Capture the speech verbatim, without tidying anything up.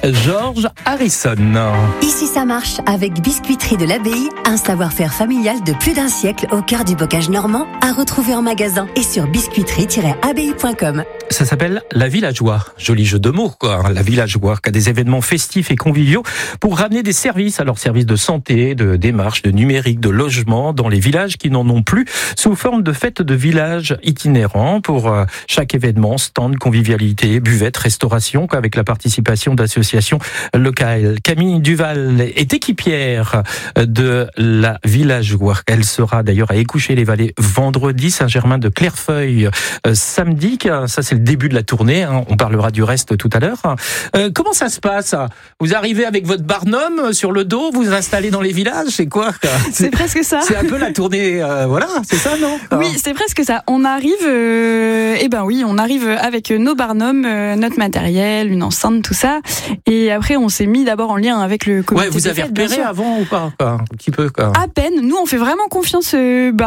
George Harrison. Ici ça marche avec Biscuiterie de l'Abbaye, un savoir-faire familial de plus d'un siècle au cœur du bocage normand, à retrouver en magasin et sur biscuiterie tiret abbaye point com. Ça s'appelle La Villageoire. Joli jeu de mots, quoi. La Villageoire, qui a des événements festifs et conviviaux pour ramener des services, alors services de santé, de démarche, de numérique, de logement dans les villages qui n'en ont plus, sous forme de fêtes de village itinérants pour euh, chaque événement, stand, convivialité, buvette, restauration, quoi, avec la participation d'associations locales. Camille Duval est équipière de La Villageoire. Elle sera d'ailleurs à Écouché-les-Vallées vendredi, Saint-Germain de Clairefeuille euh, samedi. Ça, c'est le début de la tournée. Hein. On parlera du reste tout à l'heure. Euh, comment ça se passe? Vous arrivez avec votre barnum sur le dos, vous vous installez dans les villages, c'est quoi? C'est, c'est presque ça. C'est un peu la tournée, euh, voilà, c'est ça, non? Oui, c'est presque ça. On arrive, euh, eh ben oui, on arrive avec nos barnums, euh, notre matériel, une enceinte, tout ça. Et après, on s'est mis d'abord en lien avec le comité. Ouais, vous des avez fêtes, repéré avant ou pas, quoi, un petit peu, quoi. À peine. Nous, on fait vraiment confiance. Euh, bah,